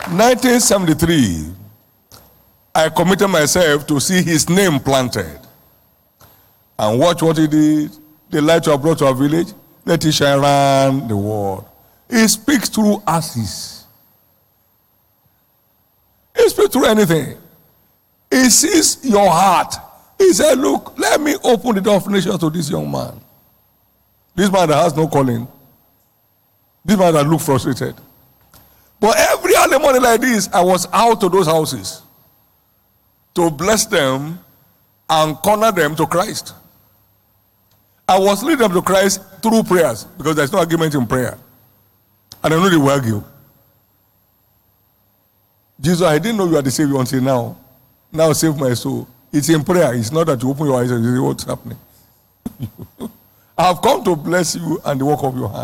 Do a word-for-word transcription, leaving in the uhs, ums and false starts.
nineteen seventy-three, I committed myself to see his name planted. And watch what he did. The light you have brought to our village, let it shine around the world. He speaks through asses. He speaks through anything. He sees your heart. He said, look, let me open the door of nations to this young man. This man that has no calling. This man that looks frustrated. But every early morning like this, I was out to those houses to bless them and corner them to Christ. I was leading them to Christ through prayers, because there's no argument in prayer. And I know they will argue. Jesus, I didn't know you are the Savior until now. Now save my soul. It's in prayer. It's not that you open your eyes and you see what's happening. I have come to bless you and the work of your hand.